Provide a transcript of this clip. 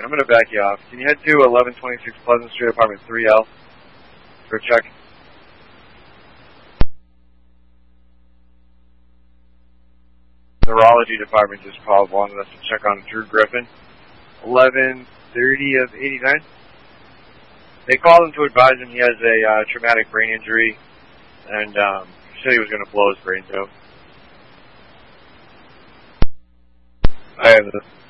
I'm going to back you off. Can you head to 1126 Pleasant Street, apartment 3L for a check? Neurology department just called, wanted us to check on Drew Griffin. 11:30 of 89. They called him to advise him he has a traumatic brain injury, and he said he was going to blow his brains out. I have this.